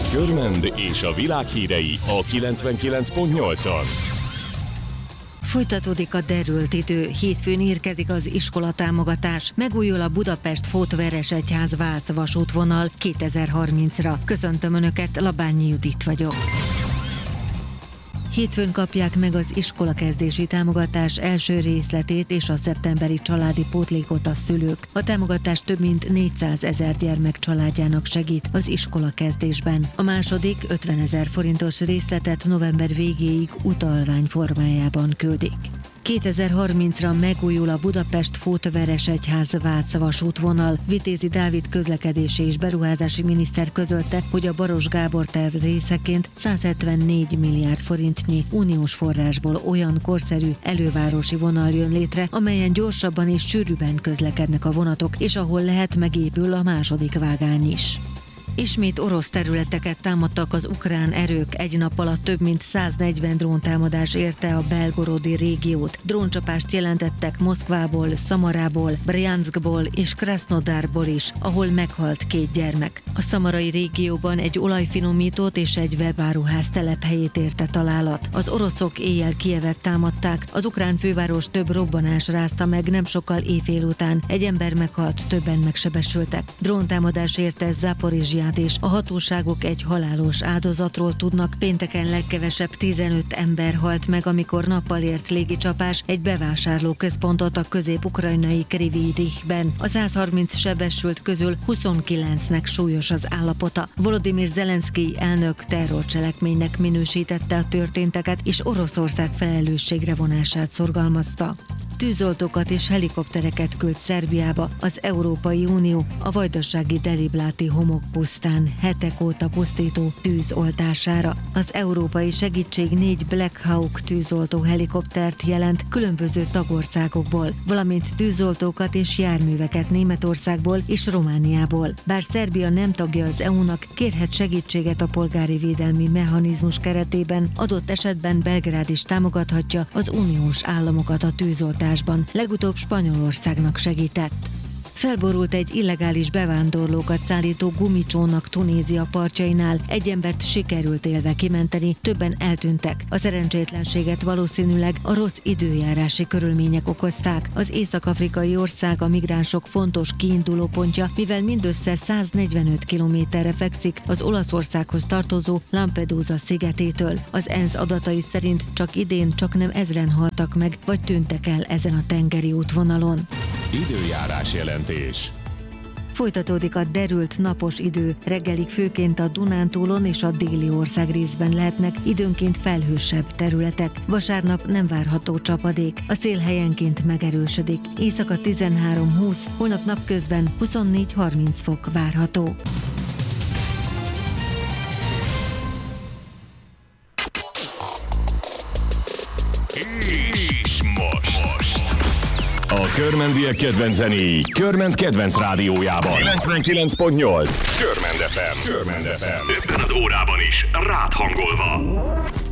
Körmend és a világ hírei a 99.8-on. Folytatódik a derült idő, hétfőn érkezik az iskolatámogatás, megújul a Budapest-Fót-Veresegyház-Vác vasútvonal 2030-ra. Köszöntöm Önöket, Labányi Judit vagyok. Hétfőn kapják meg az iskolakezdési támogatás első részletét és a szeptemberi családi pótlékot a szülők. A támogatás több mint 400 000 gyermek családjának segít az iskolakezdésben. A második 50 000 forintos részletet november végéig utalvány formájában küldik. 2030-ra megújul a Budapest-Fót-Veresegyház-Vác vasútvonal. Vitézi Dávid közlekedési és beruházási miniszter közölte, hogy a Baross Gábor terv részeként 174 milliárd forintnyi uniós forrásból olyan korszerű elővárosi vonal jön létre, amelyen gyorsabban és sűrűbben közlekednek a vonatok, és ahol lehet, megépül a második vágány is. Ismét orosz területeket támadtak az ukrán erők, egy nap alatt több mint 140 dróntámadás érte a Belgorodi régiót. Dróncsapást jelentettek Moszkvából, Szamarából, Brjanskból és Krasznodárból is, ahol meghalt 2 gyermek. A szamarai régióban egy olajfinomítót és egy webáruház telephelyét érte találat. Az oroszok éjjel Kijevet támadták, az ukrán főváros több robbanás rázta meg nem sokkal éjfél után. Egy ember meghalt, többen megsebesültek. Dróntámadás érte Zaporizsját, és a hatóságok egy halálos áldozatról tudnak. Pénteken legkevesebb 15 ember halt meg, amikor nappal ért légicsapás egy bevásárlóközpontot a közép-ukrajnai Krividihben. A 130 sebesült közül 29-nek súlyos az állapota. Volodymyr Zelenszkij elnök terrorcselekménynek minősítette a történteket, és Oroszország felelősségre vonását szorgalmazta. Tűzoltókat és helikoptereket küld Szerbiába az Európai Unió a vajdasági Deribláti homokpusztán hetek óta pusztító tűz oltására. Az európai segítség 4 Black Hawk tűzoltó helikoptert jelent különböző tagországokból, valamint tűzoltókat és járműveket Németországból és Romániából. Bár Szerbia nem tagja az EU-nak, kérhet segítséget a polgári védelmi mechanizmus keretében, adott esetben Belgrád is támogathatja az uniós államokat a tűzoltásban. Legutóbb Spanyolországnak segített. Felborult egy illegális bevándorlókat szállító gumicsónak Tunézia partjainál. Egy embert sikerült élve kimenteni, többen eltűntek. A szerencsétlenséget valószínűleg a rossz időjárási körülmények okozták. Az észak-afrikai ország a migránsok fontos kiindulópontja, mivel mindössze 145 kilométerre fekszik az Olaszországhoz tartozó Lampedusa szigetétől. Az ENSZ adatai szerint csak idén csaknem 1000-en haltak meg, vagy tűntek el ezen a tengeri útvonalon. Időjárás jelentés. Folytatódik a derült napos idő. Reggelig főként a Dunántúlon és a déli országrészben lehetnek időnként felhősebb területek. Vasárnap nem várható csapadék. A szél helyenként megerősödik. Éjszaka 13-20, holnap napközben 24-30 fok várható. És most a körmendiek kedvenc zenéi Körmend kedvenc rádiójában 99.8 Körmend FM. Körmend FM. Ebben az órában is rád hangolva.